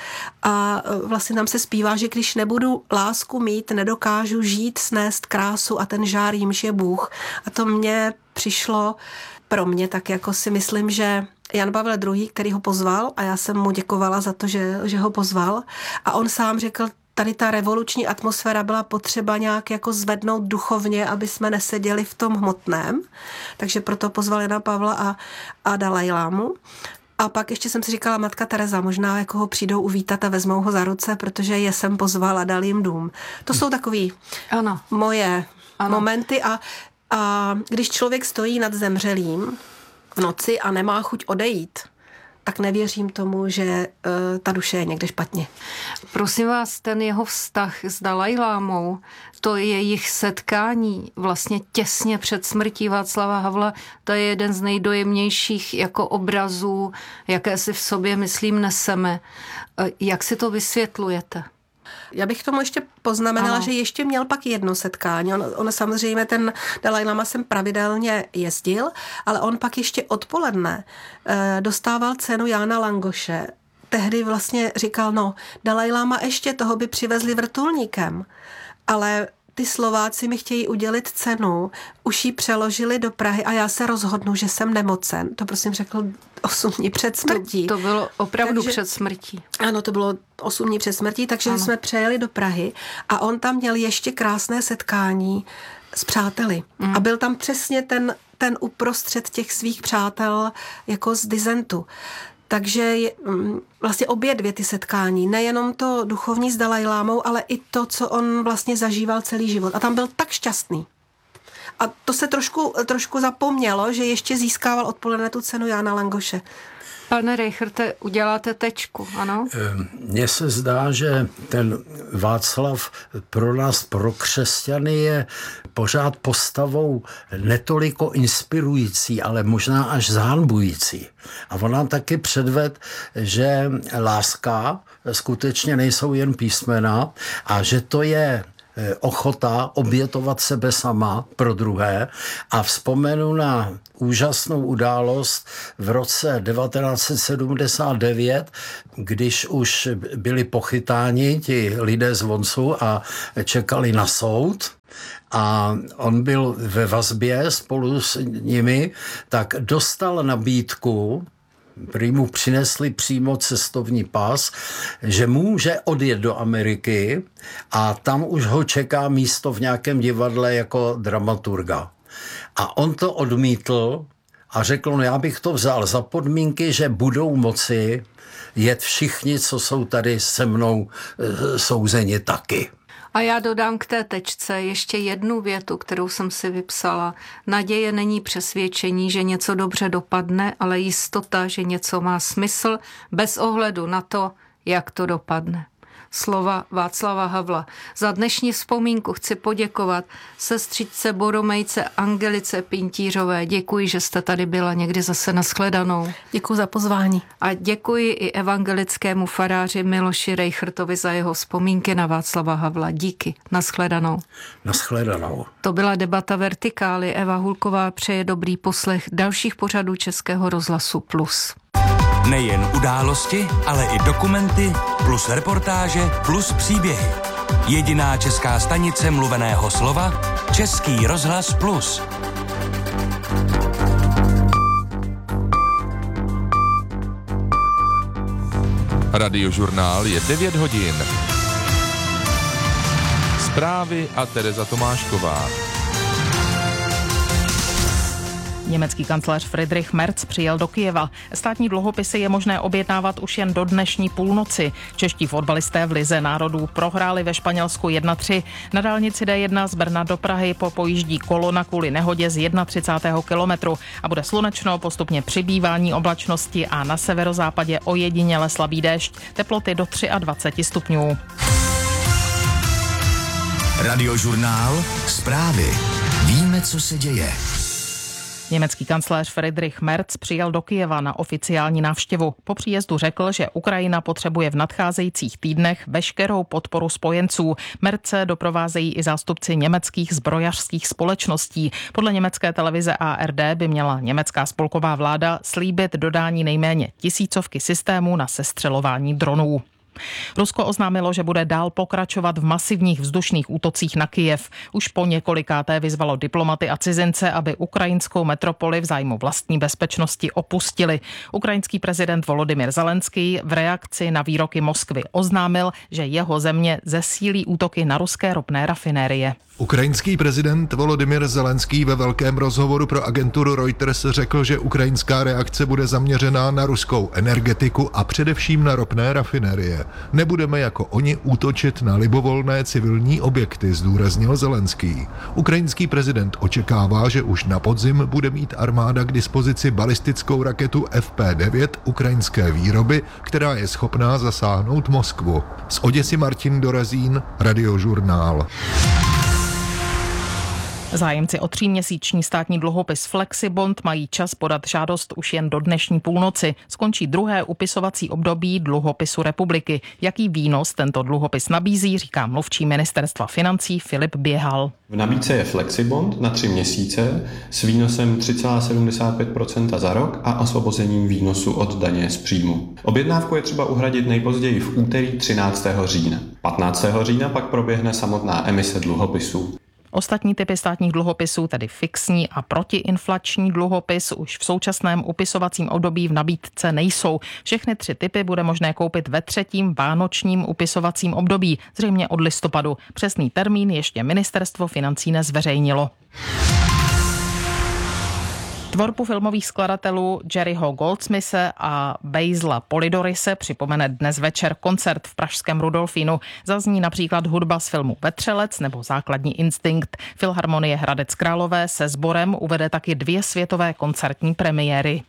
a vlastně tam se zpívá, že když nebudu lásku mít, nedokážu žít, snést krásu a ten žár jímž je Bůh. A to mně přišlo pro mě, tak jako si myslím, že Jan Pavel druhý., který ho pozval a já jsem mu děkovala za to, že, že ho pozval a on sám řekl, tady ta revoluční atmosféra byla potřeba nějak jako zvednout duchovně, aby jsme neseděli v tom hmotném, takže proto pozval Jana Pavla a, a Dalajlámu. A pak ještě jsem si říkala, matka Tereza, možná jako ho přijdou uvítat a vezmou ho za ruce, protože je sem pozval a dal jim dům. To jsou takový ano. moje ano. momenty a A když člověk stojí nad zemřelým v noci a nemá chuť odejít, tak nevěřím tomu, že uh, ta duše je někde špatně. Prosím vás, ten jeho vztah s Dalajlámou, to je jejich setkání vlastně těsně před smrtí Václava Havla, to je jeden z nejdojemnějších jako obrazů, jaké si v sobě, myslím, neseme. Jak si to vysvětlujete? Já bych tomu ještě poznamenala, ano. že ještě měl pak jedno setkání. On, on samozřejmě, ten Dalaj Lama sem pravidelně jezdil, ale on pak ještě odpoledne eh, dostával cenu Jána Langoše. Tehdy vlastně říkal, no, Dalaj Lama ještě toho by přivezli vrtulníkem, ale ty Slováci mi chtějí udělit cenu, už ji přeložili do Prahy a já se rozhodnu, že jsem nemocen. To prosím řekl osm dní před smrtí. To, to bylo opravdu takže, před smrtí. Ano, to bylo osm dní před smrtí, takže ano. jsme přejeli do Prahy a on tam měl ještě krásné setkání s přáteli. Mm. A byl tam přesně ten, ten uprostřed těch svých přátel jako z dizentu. Takže je, vlastně obě dvě ty setkání, nejenom to duchovní s Dalajlámou, ale i to, co on vlastně zažíval celý život. A tam byl tak šťastný. A to se trošku, trošku zapomnělo, že ještě získával odpoledne tu cenu Jána Langoše. Pane Reicherte, uděláte tečku, ano? Mně se zdá, že ten Václav pro nás, pro křesťany, je pořád postavou netoliko inspirující, ale možná až zahanbující. A on nám taky předved, že láska skutečně nejsou jen písmena a že to je ochota obětovat sebe sama pro druhé. A vzpomenu na úžasnou událost v roce devatenáct set sedmdesát devět, když už byli pochytáni ti lidé z Voncu a čekali na soud, a on byl ve vazbě spolu s nimi, tak dostal nabídku, prý mu přinesli přímo cestovní pas, že může odjet do Ameriky a tam už ho čeká místo v nějakém divadle jako dramaturga. A on to odmítl a řekl, no já bych to vzal za podmínky, že budou moci jet všichni, co jsou tady se mnou souzeni taky. A já dodám k té tečce ještě jednu větu, kterou jsem si vypsala. Naděje není přesvědčení, že něco dobře dopadne, ale jistota, že něco má smysl, bez ohledu na to, jak to dopadne. Slova Václava Havla. Za dnešní vzpomínku chci poděkovat sestřičce Boromejce Angelice Pintířové. Děkuji, že jste tady byla, někdy zase nashledanou. Děkuji za pozvání. A děkuji i evangelickému faráři Miloši Reichertovi za jeho vzpomínky na Václava Havla. Díky. Nashledanou. Nashledanou. To byla debata Vertikály. Eva Hulková přeje dobrý poslech dalších pořadů Českého rozhlasu Plus. Nejen události, ale i dokumenty, plus reportáže, plus příběhy. Jediná česká stanice mluveného slova, Český rozhlas Plus. Radiožurnál je devět hodin. Zprávy a Tereza Tomášková. Německý kancléř Friedrich Merz přijel do Kyjeva. Státní dluhopisy je možné objednávat už jen do dnešní půlnoci. Čeští fotbalisté v Lize národů prohráli ve Španělsku jedna tři. Na dálnici D jedna z Brna do Prahy popojíždí kolona kvůli nehodě z třicátého prvního kilometru a bude slunečno, postupně přibývání oblačnosti a na severozápadě ojediněle slabý déšť. Teploty do dvacet tři stupňů. Radiožurnál, zprávy. Víme, co se děje. Německý kancléř Friedrich Merz přijel do Kyjeva na oficiální návštěvu. Po příjezdu řekl, že Ukrajina potřebuje v nadcházejících týdnech veškerou podporu spojenců. Merze doprovázejí i zástupci německých zbrojařských společností. Podle německé televize A R D by měla německá spolková vláda slíbit dodání nejméně tisícovky systémů na sestřelování dronů. Rusko oznámilo, že bude dál pokračovat v masivních vzdušných útocích na Kyjev. Už po několikáté vyzvalo diplomaty a cizince, aby ukrajinskou metropoli v zájmu vlastní bezpečnosti opustili. Ukrajinský prezident Volodymyr Zelenský v reakci na výroky Moskvy oznámil, že jeho země zesílí útoky na ruské ropné rafinérie. Ukrajinský prezident Volodymyr Zelenský ve velkém rozhovoru pro agenturu Reuters řekl, že ukrajinská reakce bude zaměřená na ruskou energetiku a především na ropné rafinérie. Nebudeme jako oni útočit na libovolné civilní objekty, zdůraznil Zelenský. Ukrajinský prezident očekává, že už na podzim bude mít armáda k dispozici balistickou raketu F P devět ukrajinské výroby, která je schopná zasáhnout Moskvu. Z Oděsy Martin Dorazín, Radiožurnál. Zájemci o tříměsíční státní dluhopis Flexibond mají čas podat žádost už jen do dnešní půlnoci. Skončí druhé upisovací období dluhopisu republiky. Jaký výnos tento dluhopis nabízí, říká mluvčí ministerstva financí Filip Běhal. V nabídce je Flexibond na tři měsíce s výnosem tři celá sedmdesát pět procenta za rok a osvobozením výnosu od daně z příjmu. Objednávku je třeba uhradit nejpozději v úterý třináctého října. patnáctého října pak proběhne samotná emise dluhopisů. Ostatní typy státních dluhopisů, tedy fixní a protiinflační dluhopis, už v současném upisovacím období v nabídce nejsou. Všechny tři typy bude možné koupit ve třetím vánočním upisovacím období, zřejmě od listopadu. Přesný termín ještě ministerstvo financí nezveřejnilo. Tvorbu filmových skladatelů Jerryho Goldsmithe a Basilea Polidorise připomene dnes večer koncert v pražském Rudolfínu. Zazní například hudba z filmu Vetřelec nebo Základní instinkt. Filharmonie Hradec Králové se sborem uvede taky dvě světové koncertní premiéry.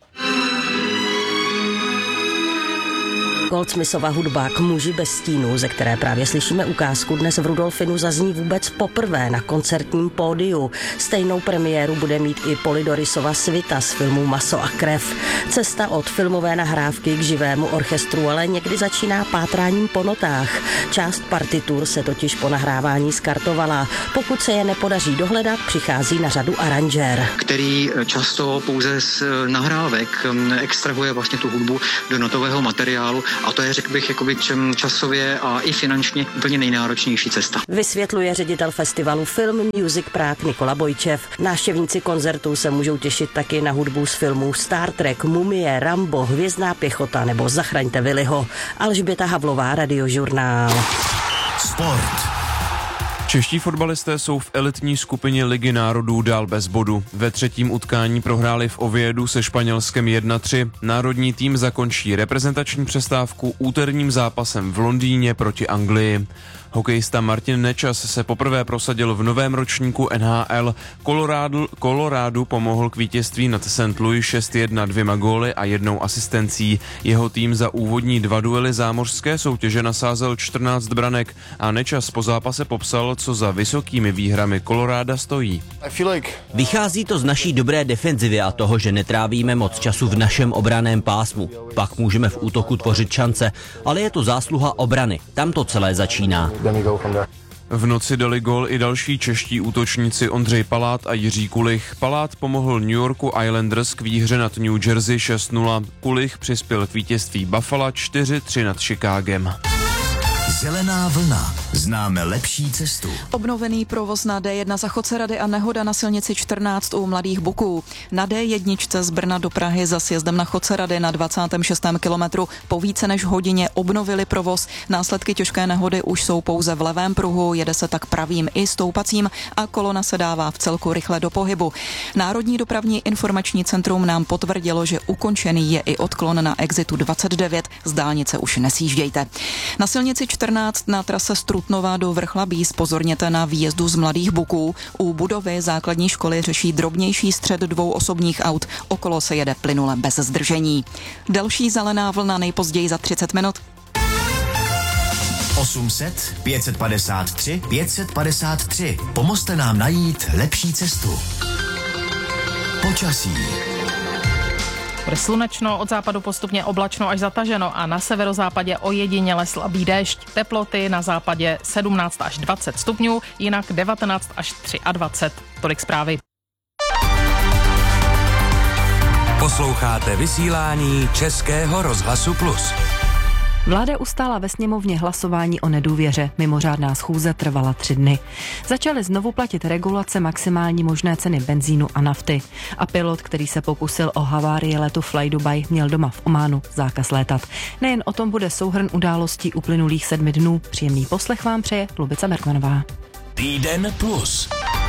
Goldsmithova hudba K muži bez stínu, ze které právě slyšíme ukázku, dnes v Rudolfinu zazní vůbec poprvé na koncertním pódiu. Stejnou premiéru bude mít i Polidorisova svita z filmu Maso a krev. Cesta od filmové nahrávky k živému orchestru ale někdy začíná pátráním po notách. Část partitur se totiž po nahrávání skartovala. Pokud se je nepodaří dohledat, přichází na řadu aranžér, který často pouze z nahrávek extrahuje vlastně tu hudbu do notového materiálu. A to je, řekl bych, jakoby časově a i finančně úplně nejnáročnější cesta. Vysvětluje ředitel festivalu Film Music Prague Nikola Bojčev. Návštěvníci koncertu se můžou těšit taky na hudbu z filmů Star Trek, Mumie, Rambo, Hvězdná pěchota nebo Zachraňte Willyho. Alžběta Havlová, Radiožurnál. Sport. Čeští fotbalisté jsou v elitní skupině Ligy národů dál bez bodu. Ve třetím utkání prohráli v Oviedu se Španělskem jedna tři. Národní tým zakončí reprezentační přestávku úterním zápasem v Londýně proti Anglii. Hokejista Martin Nečas se poprvé prosadil v novém ročníku N H L. Colorado, Colorado pomohl k vítězství nad Saint Louis šest jedna dvěma góly a jednou asistencí. Jeho tým za úvodní dva duely zámořské soutěže nasázel čtrnáct branek a Nečas po zápase popsal, co za vysokými výhrami Colorada stojí. Vychází to z naší dobré defenzivy a toho, že netrávíme moc času v našem obranném pásmu. Pak můžeme v útoku tvořit šance, ale je to zásluha obrany. Tam to celé začíná. V noci dali gól i další čeští útočníci Ondřej Palát a Jiří Kulich. Palát pomohl New Yorku Islanders k výhře nad New Jersey šest nula. Kulich přispěl k vítězství Buffalo čtyři tři nad Chicagem. Zelená vlna. Známe lepší cestu. Obnovený provoz na D jedna za Chocerady a nehoda na silnici čtrnáct u Mladých Buků. Na D jedna z Brna do Prahy za sjezdem na Chocerady na dvacátém šestém kilometru po více než hodině obnovili provoz. Následky těžké nehody už jsou pouze v levém pruhu, jede se tak pravým i stoupacím a kolona se dává v celku rychle do pohybu. Národní dopravní informační centrum nám potvrdilo, že ukončený je i odklon na exitu dvacet devět, z dálnice už nesjíždějte. Na silnici čtrnáct na trase Strutnova do Vrchlabí zpozorněte na výjezdu z Mladých Buků. U budovy základní školy řeší drobnější střet dvou osobních aut. Okolo se jede plynule bez zdržení. Další zelená vlna nejpozději za třicet minut. osm set pět set padesát tři pět set padesát tři. Pomozte nám najít lepší cestu. Počasí. Bude slunečno, od západu postupně oblačno až zataženo a na severozápadě ojediněle slabý déšť. Teploty na západě sedmnáct až dvacet stupňů, jinak devatenáct až dvacet tři. Tolik zprávy. Posloucháte vysílání Českého rozhlasu Plus. Vláda ustála ve sněmovně hlasování o nedůvěře. Mimořádná schůze trvala tři dny. Začaly znovu platit regulace maximální možné ceny benzínu a nafty. A pilot, který se pokusil o havárii letu Fly Dubai, měl doma v Ománu zákaz létat. Nejen o tom bude souhrn událostí uplynulých sedmi dnů. Příjemný poslech vám přeje Lubica Bergmanová. Týden plus.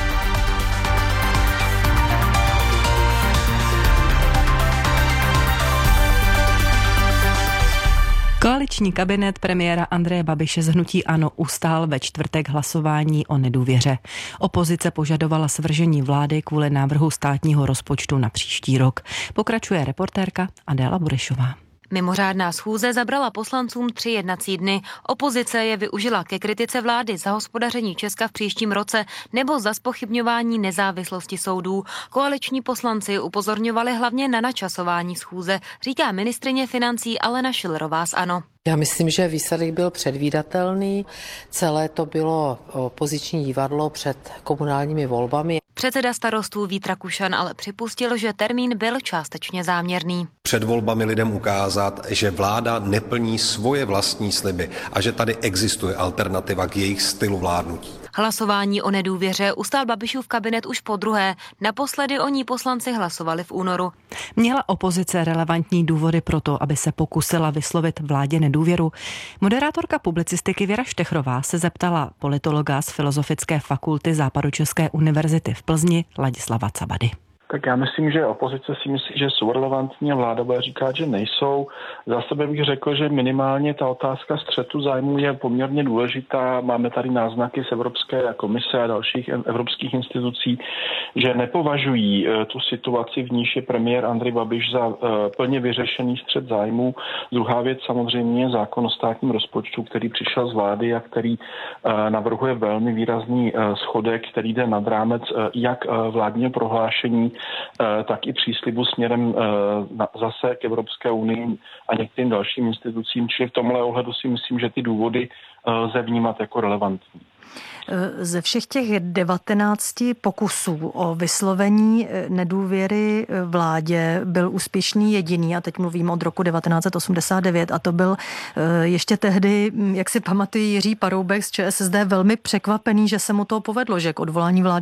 Koaliční kabinet premiéra Andreje Babiše z hnutí ANO ustál ve čtvrtek hlasování o nedůvěře. Opozice požadovala svržení vlády kvůli návrhu státního rozpočtu na příští rok. Pokračuje reportérka Adéla Burešová. Mimořádná schůze zabrala poslancům tři jednací dny. Opozice je využila ke kritice vlády za hospodaření Česka v příštím roce nebo za zpochybňování nezávislosti soudů. Koaliční poslanci upozorňovali hlavně na načasování schůze, říká ministryně financí Alena Schillerová z ANO. Já myslím, že výsledek byl předvídatelný. Celé to bylo opoziční divadlo před komunálními volbami. Předseda Starostů Vít Rakušan ale připustil, že termín byl částečně záměrný. Před volbami lidem ukázat, že vláda neplní svoje vlastní sliby a že tady existuje alternativa k jejich stylu vládnutí. Hlasování o nedůvěře ustál Babišův kabinet už podruhé. Naposledy o ní poslanci hlasovali v únoru. Měla opozice relevantní důvody pro to, aby se pokusila vyslovit vládě nedůvěru? Moderátorka publicistiky Věra Štechrová se zeptala politologa z Filozofické fakulty Západočeské univerzity v Plzni Ladislava Cabady. Tak já myslím, že opozice si myslí, že jsou relevantní a vláda bude říkat, že nejsou. Za sebe bych řekl, že minimálně ta otázka střetu zájmů je poměrně důležitá. Máme tady náznaky z Evropské komise a dalších evropských institucí, že nepovažují tu situaci, v níž je premiér Andrej Babiš za plně vyřešený střet zájmů. Druhá věc samozřejmě je zákon o státním rozpočtu, který přišel z vlády a který navrhuje velmi výrazný schodek, který jde nad rámec jak vládního prohlášení, tak i příslibu směrem zase k Evropské unii a některým dalším institucím. Čili v tomhle ohledu si myslím, že ty důvody lze vnímat jako relevantní. Ze všech těch devatenácti pokusů o vyslovení nedůvěry vládě byl úspěšný jediný, a teď mluvím od roku devatenáct set osmdesát devět, a to byl ještě tehdy, jak si pamatují, Jiří Paroubek z ČSSD velmi překvapený, že se mu to povedlo, že k odvolání vlády